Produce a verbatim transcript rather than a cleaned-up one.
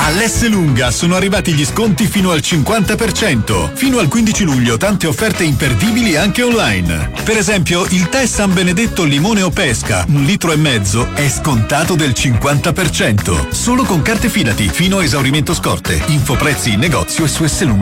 All'Esselunga sono arrivati gli sconti fino al cinquanta per cento. Fino al quindici luglio tante offerte imperdibili anche online. Per esempio, il tè San Benedetto limone o pesca, un litro e mezzo, è scontato del cinquanta per cento. Solo con carte Fidati, fino a esaurimento scorte. Infoprezzi in negozio e su esselunga.